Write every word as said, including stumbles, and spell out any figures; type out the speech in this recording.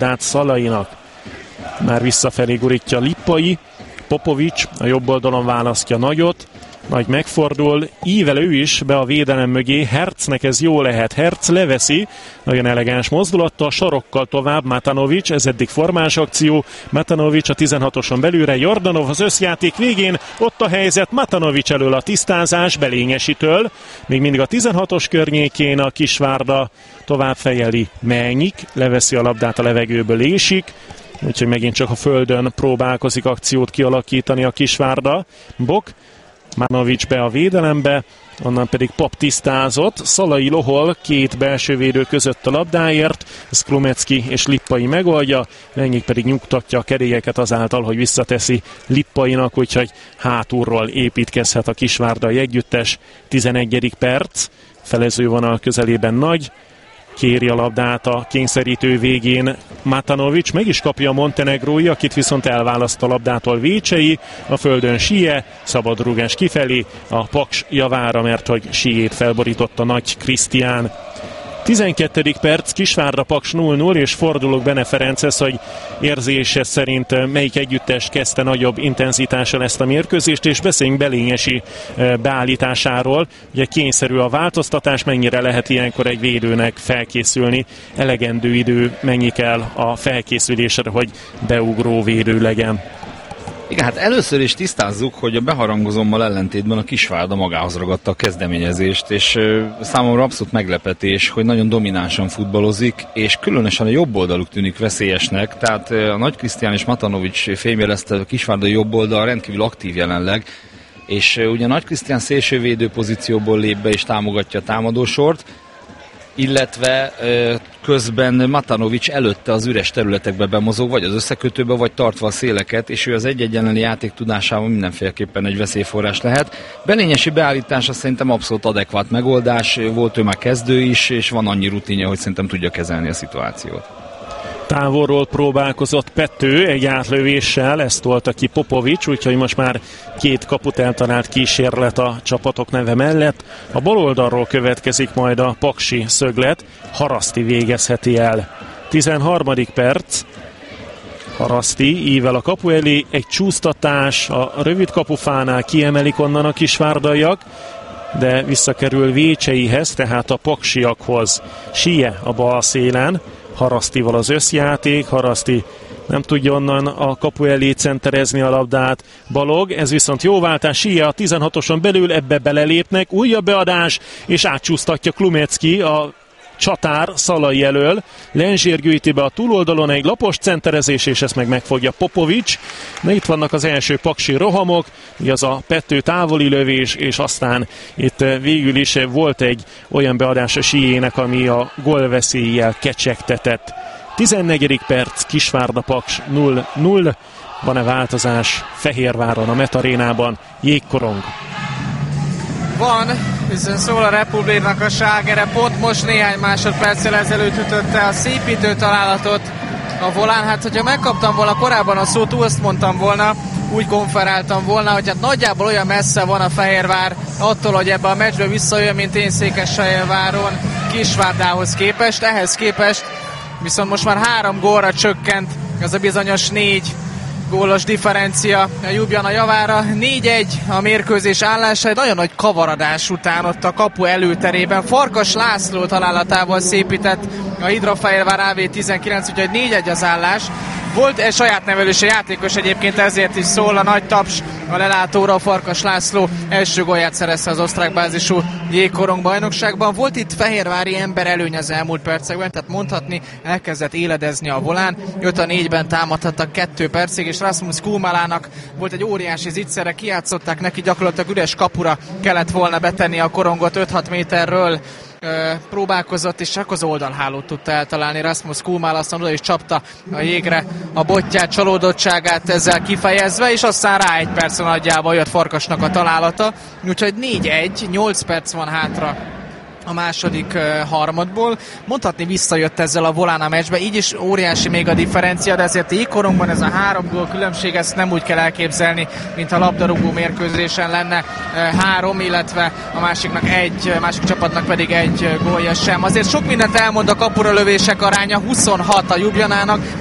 labdát Szalainak. Már visszafelé gurítja Lippai, Popovics a jobb oldalon választja Nagyot, Nagy megfordul, ível ő is be a védelem mögé, Hercnek ez jó lehet, Herc leveszi, nagyon elegáns mozdulattal, sarokkal tovább, Matanovic, ez eddig formás akció, Matanovic a tizenhatoson belülre, Jordanov az összjáték végén, ott a helyzet, Matanovic elől a tisztázás, Belényesitől, még mindig a tizenhatos környékén a Kisvárda tovább fejeli Menyik, leveszi a labdát a levegőből, ésik, úgyhogy megint csak a földön próbálkozik akciót kialakítani a Kisvárda. Bok, Manovics be a védelembe, onnan pedig Pap tisztázott, Szalai lohol két belső védő között a labdáért, ez Klumecki és Lippai megoldja, Menyik pedig nyugtatja a kedélyeket azáltal, hogy visszateszi Lippainak, úgyhogy hátulról építkezhet a Kisvárdai együttes. tizenegyedik perc, felezővonal közelében Nagy, kéri a labdát a kényszerítő végén Matanovic, meg is kapja a montenegrói, akit viszont elválaszt a labdától Vécsei, a földön Sie, szabadrúgás kifelé, a Paks javára, mert hogy Siét felborította Nagy Krisztián. tizenkettedik perc, Kisvárda Paks nulla nulla, és fordulok Bene Ferenchez, hogy érzése szerint melyik együttes kezdte nagyobb intenzitással ezt a mérkőzést, és beszéljünk Belényesi beállításáról. Ugye kényszerű a változtatás, mennyire lehet ilyenkor egy védőnek felkészülni, elegendő idő mennyi kell a felkészülésre, hogy beugró védő legyen. Igen, hát először is tisztázzuk, hogy a beharangozommal ellentétben a Kisvárda magához ragadta a kezdeményezést, és számomra abszolút meglepetés, hogy nagyon dominánsan futballozik, és különösen a jobb oldaluk tűnik veszélyesnek, tehát a Nagy Krisztián és Matanovic fémjelezte, a Kisvárda jobb oldal rendkívül aktív jelenleg, és ugye Nagy Krisztián szélsővédő pozícióból lép be és támogatja a támadósort, illetve közben Matanovic előtte az üres területekbe bemozog, vagy az összekötőbe, vagy tartva a széleket, és ő az egy-egy elleni játék tudásával mindenféleképpen egy veszélyforrás lehet. Belényesi beállítása szerintem abszolút adekvát megoldás, volt ő már kezdő is, és van annyi rutinja, hogy szerintem tudja kezelni a szituációt. Távolról próbálkozott Pető egy átlövéssel, ezt tolta ki Popovics, úgyhogy most már két kaput eltalált kísérlet a csapatok neve mellett. A bal oldalról következik majd a paksi szöglet, Haraszti végezheti el. tizenharmadik perc, Haraszti ível a kapu elé, egy csúsztatás a rövid kapufánál, kiemelik onnan a kisvárdaiak, de visszakerül Vécseihez, tehát a paksiakhoz. Sie a bal szélen, Harasztival az összjáték, Haraszti nem tudja onnan a kapu elé centerezni a labdát. Balog, ez viszont jó váltás, Sie a tizenhatoson belül, ebbe belelépnek, újabb beadás, és átcsúsztatja Klumecki a csatár Szalai elől. Lenzsér gyűjti be a túloldalon, egy lapos centerezés, és ezt meg megfogja Popovics. Na itt vannak az első paksi rohamok, az a Pető távoli lövés, és aztán itt végül is volt egy olyan beadás a Siének, ami a gólveszéllyel kecsegtetett. tizennegyedik perc, Kisvárda Paks nulla nulla. Van-e változás Fehérváron, a Metarénában? Jégkorong. Van, hiszen szól a Republiknak a slágere, pont most néhány másodperccel ezelőtt ütötte a szépítő találatot a volán. Hát, hogyha megkaptam volna korábban a szót, azt mondtam volna, úgy konferáltam volna, hogy hát nagyjából olyan messze van a Fehérvár attól, hogy ebbe a meccsbe visszajön, mint én Székesfehérváron Kisvárdához képest. Ehhez képest viszont most már három gólra csökkent az a bizonyos négy gólos differencia a Ljubljana javára. négy egy a mérkőzés állása, egy nagyon nagy kavaradás után ott a kapu előterében. Farkas László találatával szépített a Hidrofehérvár á vé tizenkilenc, úgyhogy négy egy az állás. Volt egy saját nevelős játékos, egyébként ezért is szól a nagy taps a lelátóra. A Farkas László első gólját szerezte az osztrák bázisú jégkorong bajnokságban. Volt itt fehérvári ember előny az elmúlt percekben, tehát mondhatni elkezdett éledezni a volán. öt a négyben támadhattak kettő percig, és Rasmus Kumalának volt egy óriási zicsere, kijátszották neki, gyakorlatilag üres kapura kellett volna betenni a korongot öt-hat méterről. Próbálkozott, és csak az oldalhálót tudta eltalálni Rasmus Kumál, aztán oda is csapta a jégre a botját, csalódottságát ezzel kifejezve, és aztán rá egy percen nagyjából jött Farkasnak a találata, úgyhogy négy egy, nyolc perc van hátra a második uh, harmadból. Mondhatni visszajött ezzel a Volán a meccsbe, így is óriási még a differencia, de ezért így korunkban ez a három gól különbség, ezt nem úgy kell elképzelni, mint a labdarúgó mérkőzésen lenne uh, három, illetve a másiknak egy, másik csapatnak pedig egy uh, gólja sem. Azért sok mindent elmond a kapura lövések aránya, huszonhat a Ljubljanának,